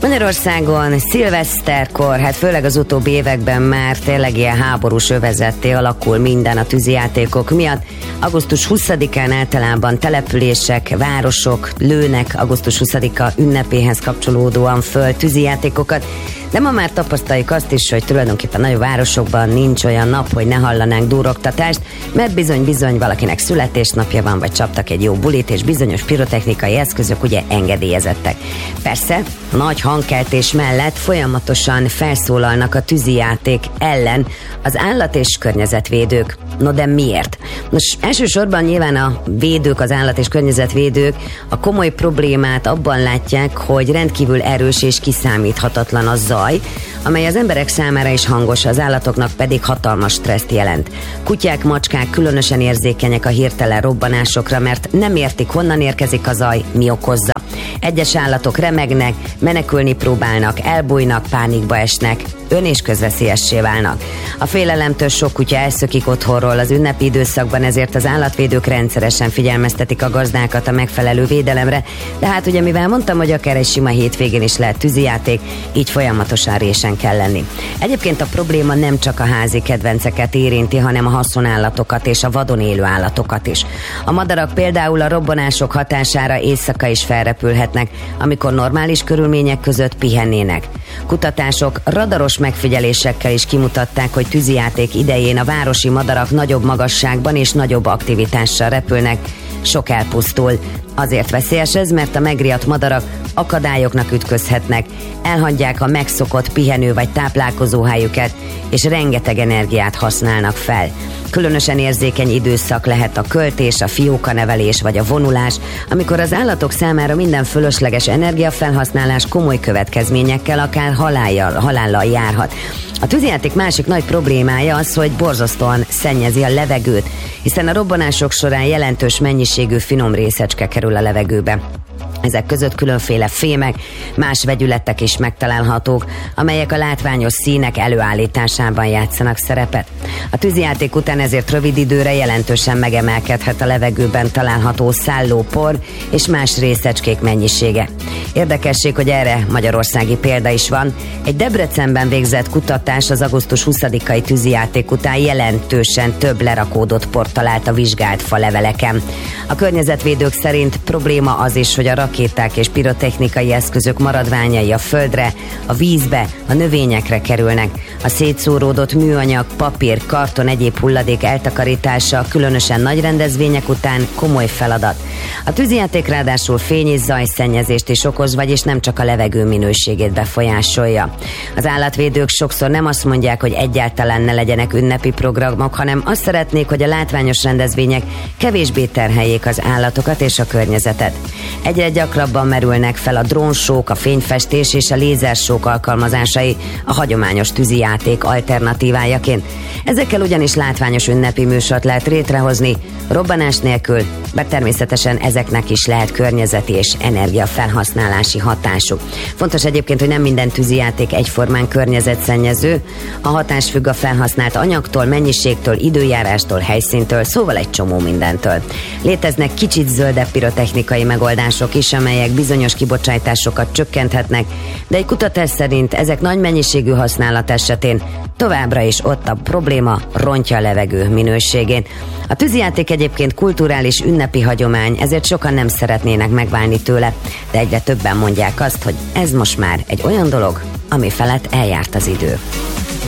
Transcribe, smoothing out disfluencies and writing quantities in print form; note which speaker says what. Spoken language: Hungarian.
Speaker 1: Magyarországon szilveszterkor, hát főleg az utóbbi években már tényleg ilyen háborús övezetté alakul minden a tűzijátékok miatt. Augusztus 20-án általában települések, városok lőnek augusztus 20-a ünnepéhez kapcsolódóan föl tűzijátékokat, de ma már tapasztaljuk azt is, hogy tulajdonképpen nagy városokban nincs olyan nap, hogy ne hallanánk durogtatást, mert bizony valakinek születésnapja van, vagy csaptak egy jó bulit, és bizonyos pirotechnikai eszközök ugye engedélyezettek. Persze, a nagy hangkeltés mellett folyamatosan felszólalnak a tűzijáték ellen az állat- és környezetvédők. No de miért? Nos, elsősorban nyilván a védők, az állat- és környezetvédők a komoly problémát abban látják, hogy rendkívül erős és kiszámíthatatlan a zaj, amely az emberek számára is hangos, az állatoknak pedig hatalmas stresszt jelent. Kutyák, macskák különösen érzékenyek a hirtelen robbanásokra, mert nem értik, honnan érkezik a zaj, mi okozza. Egyes állatok remegnek, menekülni próbálnak, elbújnak, pánikba esnek, ön- és közveszélyessé válnak. A félelemtől sok kutya elszökik otthonról az ünnepi időszakban, ezért az állatvédők rendszeresen figyelmeztetik a gazdákat a megfelelő védelemre, de hát ugye mivel mondtam, hogy akár egy sima hétvégén is lehet tűzijáték, így folyamatosan résen kell lenni. Egyébként a probléma nem csak a házi kedvenceket érinti, hanem a haszonállatokat és a vadon élő állatokat is. A madarak például a robbanások hatására éjszaka is felrepülhetnek, amikor normális körülmények között pihennének. Kutatások radaros megfigyelésekkel is kimutatták, hogy tűzijáték idején a városi madarak nagyobb magasságban és nagyobb aktivitással repülnek, sok elpusztul. Azért veszélyes ez, mert a megriadt madarak akadályoknak ütközhetnek, elhagyják a megszokott pihenő vagy táplálkozóhelyüket, és rengeteg energiát használnak fel. Különösen érzékeny időszak lehet a költés, a fiókanevelés vagy a vonulás, amikor az állatok számára minden fölösleges energiafelhasználás komoly következményekkel, akár halállal járhat. A tűzijáték másik nagy problémája az, hogy borzasztóan szennyezi a levegőt, hiszen a robbanások során jelentős mennyiségű finom részecske kerül a levegőbe. Ezek között különféle fémek, más vegyületek is megtalálhatók, amelyek a látványos színek előállításában játszanak szerepet. A tűzijáték után ezért rövid időre jelentősen megemelkedhet a levegőben található szállópor és más részecskék mennyisége. Érdekesség, hogy erre magyarországi példa is van. Egy Debrecenben végzett kutatás az augusztus 20-ai tűzijáték után jelentősen több lerakódott port talált a vizsgált faleveleken. A környezetvédők szerint probléma az is, hogy a rakéták és pirotechnikai eszközök maradványai a földre, a vízbe, a növényekre kerülnek. A szétszóródott műanyag, papír, karton, egyéb hulladék eltakarítása, különösen nagy rendezvények után komoly feladat. A tűzijáték ráadásul fény- és zajszennyezést is okoz, vagyis nem csak a levegő minőségét befolyásolja. Az állatvédők sokszor nem azt mondják, hogy egyáltalán ne legyenek ünnepi programok, hanem azt szeretnék, hogy a látványos rendezvények kevésbé terheljék az állatokat és a környezetet. Egyre gyakrabban merülnek fel a drónsók, a fényfestés és a lézersók alkalmazásai a hagyományos tűzijáték alternatívájaként. Ezekkel ugyanis látványos ünnepi műsort lehet létrehozni, robbanás nélkül, bár természetesen ezeknek is lehet környezeti és energiafelhasználási hatásuk. Fontos egyébként, hogy nem minden tűzijáték egyformán környezetszennyező, a hatás függ a felhasznált anyagtól, mennyiségtől, időjárástól, helyszíntől, szóval egy csomó mindentől. Léteznek kicsit zöldebb pirotechnikai megoldások is, amelyek bizonyos kibocsátásokat csökkenthetnek, de egy kutatás szerint ezek nagy mennyiségű használat esetén továbbra is ott a probléma, rontja a levegő minőségén. A tűzijáték egyébként kulturális ünnepi hagyomány, ezért sokan nem szeretnének megválni tőle, de egyre többen mondják azt, hogy ez most már egy olyan dolog, ami felett eljárt az idő.